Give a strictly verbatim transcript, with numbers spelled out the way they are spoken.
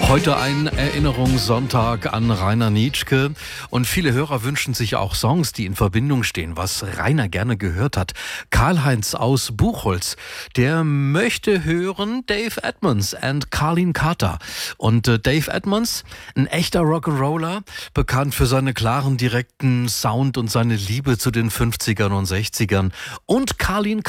Heute ein Erinnerungssonntag an Rainer Nitschke und viele Hörer wünschen sich auch Songs, die in Verbindung stehen, was Rainer gerne gehört hat. Karl-Heinz aus Buchholz, der möchte hören Dave Edmunds and Carlene Carter. Und äh, Dave Edmunds, ein echter Rock'n'Roller, bekannt für seinen klaren, direkten Sound und seine Liebe zu den fünfzigern und sechzigern. Und Carlene